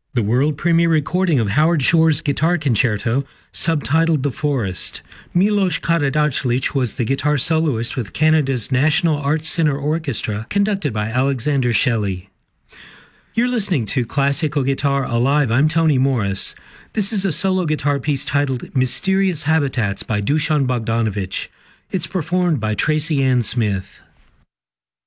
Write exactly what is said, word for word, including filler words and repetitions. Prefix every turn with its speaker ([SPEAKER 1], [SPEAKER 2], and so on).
[SPEAKER 1] The world premiere recording of Howard Shore's Guitar Concerto, subtitled The Forest. Milos Karadzic was the guitar soloist with Canada's National Arts Centre Orchestra, conducted by Alexander Shelley. You're listening to Classical Guitar Alive. I'm Tony Morris. This is a solo guitar piece titled Mysterious Habitats by Dusan Bogdanovich. It's performed by Tracy Ann Smith.